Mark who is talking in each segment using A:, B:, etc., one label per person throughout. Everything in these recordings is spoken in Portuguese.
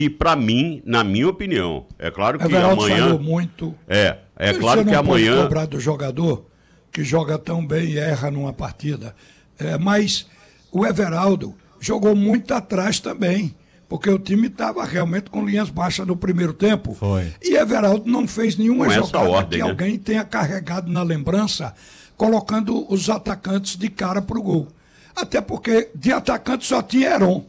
A: E para mim, na minha opinião, é claro que
B: Everaldo
A: amanhã...
B: falou muito.
A: É claro que amanhã...
B: Você não pode cobrar do jogador que joga tão bem e erra numa partida. Mas o Everaldo jogou muito atrás também, porque o time estava realmente com linhas baixas no primeiro tempo.
C: Foi.
B: E Everaldo não fez nenhuma jogada
A: ordem,
B: que
A: né?
B: alguém tenha carregado na lembrança, colocando os atacantes de cara para o gol. Até porque de atacante só tinha Heron.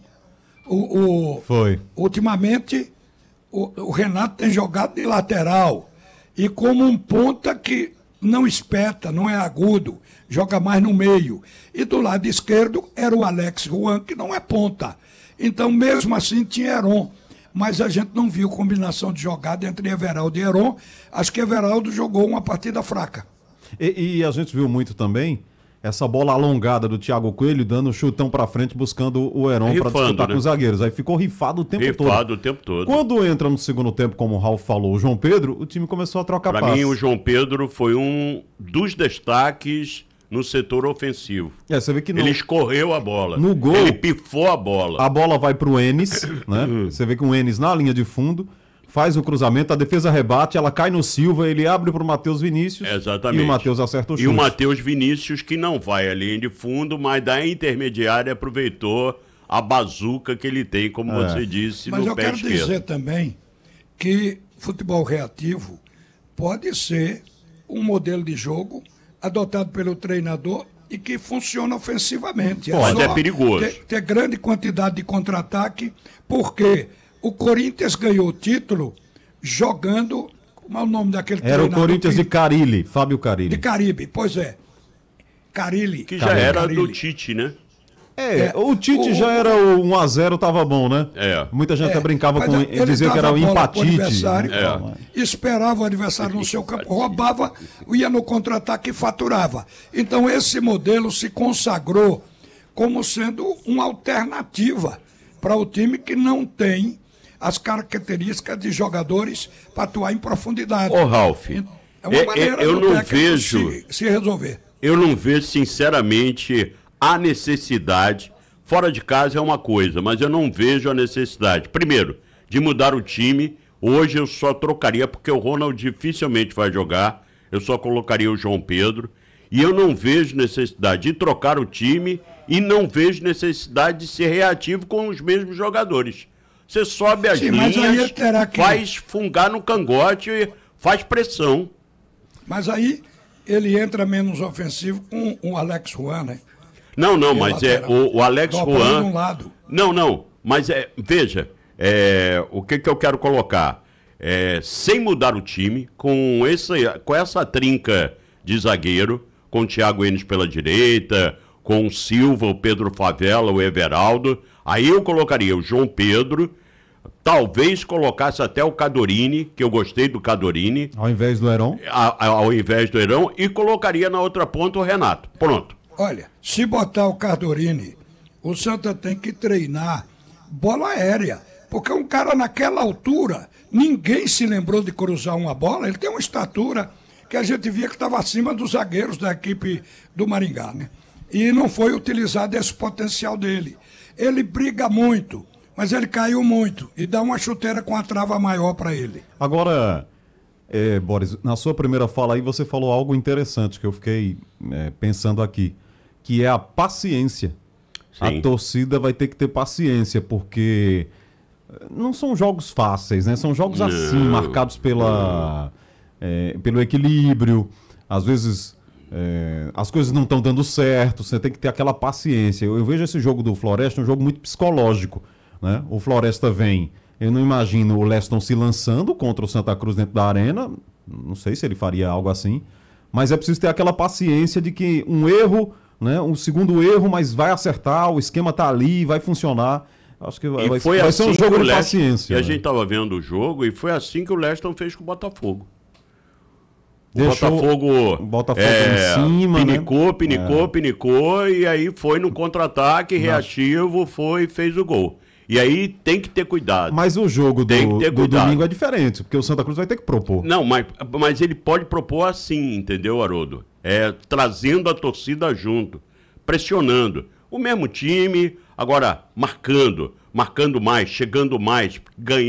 C: Foi.
B: Ultimamente, o Renato tem jogado de lateral. E como um ponta que não espeta, não é agudo, joga mais no meio. E do lado esquerdo era o Alex Juan, que não é ponta. Então, mesmo assim, tinha Heron. Mas a gente não viu combinação de jogada entre Everaldo e Heron. Acho que Everaldo jogou uma partida fraca.
C: E a gente viu muito também essa bola alongada do Thiago Coelho dando um chutão pra frente buscando o Heron para disputar com os zagueiros. Aí ficou rifado o tempo todo. Quando entra no segundo tempo, como o Ralf falou, o João Pedro, o time começou a trocar passes.
A: Para mim, o João Pedro foi um dos destaques no setor ofensivo.
C: Você vê que
A: ele escorreu a bola.
C: No gol,
A: ele pifou a bola.
C: A bola vai pro Enes, né? Você vê que o Enes na linha de fundo faz o cruzamento, a defesa rebate, ela cai no Silva, ele abre pro Matheus Vinícius.
A: Exatamente.
C: E o Matheus acerta o chute.
A: E o Matheus Vinícius, que não vai à linha de fundo, mas da intermediária aproveitou a bazuca que ele tem, como você disse,
B: mas
A: no pé esquerdo.
B: Mas eu quero dizer também que futebol reativo pode ser um modelo de jogo adotado pelo treinador e que funciona ofensivamente.
A: Mas é perigoso.
B: Ter grande quantidade de contra-ataque, porque o Corinthians ganhou o título jogando... Como é o nome daquele treinador?
C: Era o Corinthians de Carille, Fábio Carille.
B: De Caribe, pois é. Carille.
A: Que já era do Tite, né?
C: O Tite já era o 1-0, tava bom, né? Muita gente até brincava com dizer que era o empatite.
B: Esperava o adversário no seu campo, roubava, ia no contra-ataque e faturava. Então esse modelo se consagrou como sendo uma alternativa para o time que não tem as características de jogadores para atuar em profundidade.
A: Ô, Ralf,
B: é uma maneira
A: eu não vejo
B: se resolver.
A: Eu não vejo, sinceramente, a necessidade. Fora de casa é uma coisa, mas eu não vejo a necessidade. Primeiro, de mudar o time. Hoje eu só trocaria, porque o Ronald dificilmente vai jogar. Eu só colocaria o João Pedro. E eu não vejo necessidade de trocar o time e não vejo necessidade de ser reativo com os mesmos jogadores. Você sobe as linhas, faz fungar no cangote e faz pressão.
B: Mas aí ele entra menos ofensivo com o Alex Juan, né?
A: Não, mas o Alex Juan...
B: Um lado.
A: Não, mas veja, o que eu quero colocar? Sem mudar o time, com essa trinca de zagueiro, com o Thiago Enes pela direita, com o Silva, o Pedro Favela, o Everaldo, aí eu colocaria o João Pedro, talvez colocasse até o Cadorini, que eu gostei do Cadorini.
C: Ao invés do Heron?
A: Ao invés do Heron, e colocaria na outra ponta o Renato. Pronto.
B: Olha, se botar o Cadorini, o Santa tem que treinar bola aérea, porque um cara naquela altura, ninguém se lembrou de cruzar uma bola, ele tem uma estatura que a gente via que estava acima dos zagueiros da equipe do Maringá, né? E não foi utilizado esse potencial dele. Ele briga muito, mas ele caiu muito e dá uma chuteira com a trava maior para ele.
C: Agora, Boris, na sua primeira fala aí você falou algo interessante que eu fiquei pensando aqui, que é a paciência. Sim. A torcida vai ter que ter paciência, porque não são jogos fáceis, né? São jogos assim, marcados pelo equilíbrio. Às vezes as coisas não estão dando certo, você tem que ter aquela paciência. Eu vejo esse jogo do Floresta um jogo muito psicológico, né? O Floresta vem, eu não imagino o Leston se lançando contra o Santa Cruz dentro da arena, não sei se ele faria algo assim, mas é preciso ter aquela paciência de que um erro, né, um segundo erro, mas vai acertar, o esquema tá ali, vai funcionar. Acho que vai ser um jogo de paciência.
A: E a gente estava vendo o jogo e foi assim que o Leston fez com o Botafogo.
C: O Botafogo em cima,
A: pinicou, e aí foi no contra-ataque, reativo, fez o gol. E aí tem que ter cuidado.
C: Mas o jogo do domingo é diferente, porque o Santa Cruz vai ter que propor.
A: Não, mas ele pode propor assim, entendeu, Haroldo? Trazendo a torcida junto, pressionando. O mesmo time, agora marcando mais, chegando mais, ganhando.